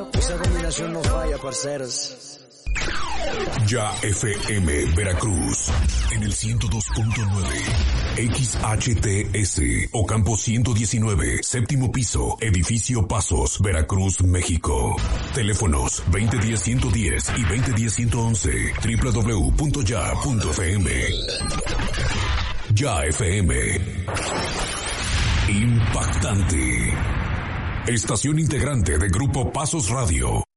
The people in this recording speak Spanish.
Esa combinación no falla, parceros. Ya FM Veracruz en el 102.9 XHTS Ocampo 119 séptimo piso edificio Pasos Veracruz México. Teléfonos 2010-110 y 2010-111 www.ya.fm. Ya FM. Impactante. Estación integrante de Grupo Pasos Radio.